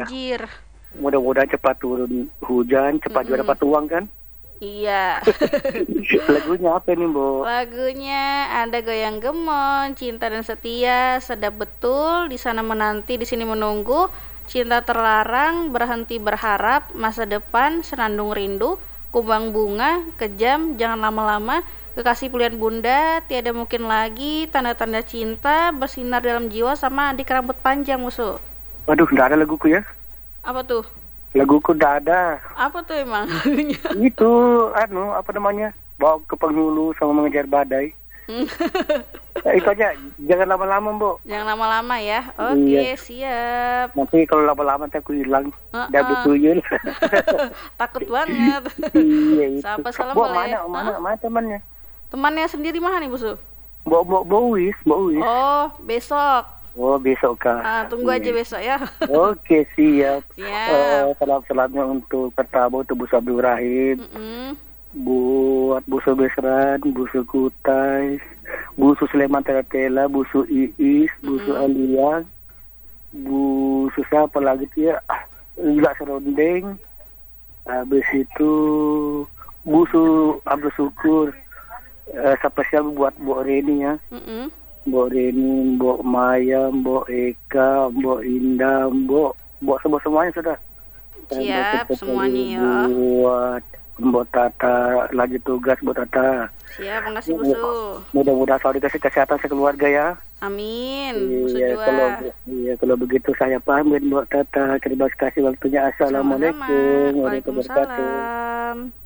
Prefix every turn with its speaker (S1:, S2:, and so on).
S1: banjir.
S2: Mudah-mudahan cepat turun hujan, cepat juga dapat uang kan.
S1: Iya.
S2: Lagunya apa nih, Bo?
S1: Lagunya ada Goyang Gemon, Cinta dan Setia, Sedap Betul, Di Sana Menanti, Di Sini Menunggu, Cinta Terlarang, Berhenti Berharap, Masa Depan, Senandung Rindu, Kumbang Bunga, Kejam, Jangan Lama-lama, Kekasih Pilihan Bunda, Tiada Mungkin Lagi, Tanda-tanda Cinta, Bersinar Dalam Jiwa, sama Adik Rambut Panjang, Musuh.
S2: Waduh, nggak ada laguku ya.
S1: Apa tuh?
S2: Laguku nggak ada.
S1: Apa tuh emang lagunya?
S2: Itu, apa namanya? Bawa ke penghulu sama mengejar badai. Itu aja, jangan lama-lama, Bo.
S1: Jangan lama-lama ya. Oke,
S2: Iya.
S1: siap.
S2: Nanti kalau lama-lama nanti aku hilang. Udah
S1: Heeh.
S2: dituyul.
S1: Takut banget.
S2: Iya itu.
S1: Sapa salam
S2: Bo,
S1: boleh.
S2: mana temannya?
S1: Temannya sendiri mana nih, Busu?
S2: Bo Uwis.
S1: Oh, besok.
S2: Oh, besok kah?
S1: Tunggu aja besok ya.
S2: Oke, siap.
S1: Siap.
S2: Salam-salamnya untuk pertama untuk Bu Sabdu Rahim,
S1: Mm-mm.
S2: buat Bu Besran, Bu Kutai, Bu Sulaiman Teratela, Bu Iis, Bu Aliang, Bu siapa lagi tuh ya? Gila Serondeng. Habis itu Bu Abdul Syukur. Spesial buat Bu Reni ya.
S1: Mm-mm.
S2: Mbok Reni, Mbok Maya, Mbok Eka, Mbok Indah, Mbok semuanya sudah.
S1: Siap semuanya ya.
S2: Buat Mbok Tata lagi tugas Mbok Tata.
S1: Siap, makasih Busu.
S2: Mudah-mudahan selalu dikasih kesehatan sekeluarga ya.
S1: Amin. Busu
S2: Iya,
S1: juga.
S2: kalau begitu saya pamit Mbok Tata. Terima kasih waktunya. Assalamualaikum
S1: Sama-sama.
S2: warahmatullahi wabarakatuh.
S1: Waalaikumsalam.